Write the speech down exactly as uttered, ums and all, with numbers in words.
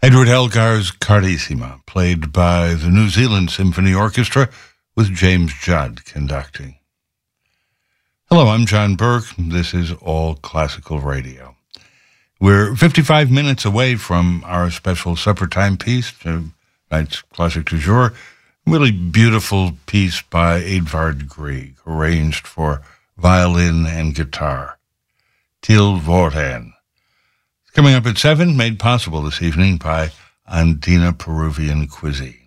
Edward Elgar's Carissima, played by the New Zealand Symphony Orchestra with James Judd conducting. Hello, I'm John Burke. This is All Classical Radio. We're fifty-five minutes away from our special supper time piece, tonight's Classic du Jour. Really beautiful piece by Edvard Grieg, arranged for violin and guitar. Til Vorhen. Coming up at seven, made possible this evening by Andina Peruvian Cuisine.